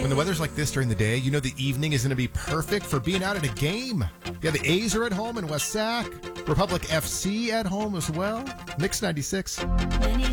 When the weather's like this during the day, you know the evening is going to be perfect for being out at a game. Yeah, the A's are at home in West Sac. Republic FC at home as well. Mix 96. Many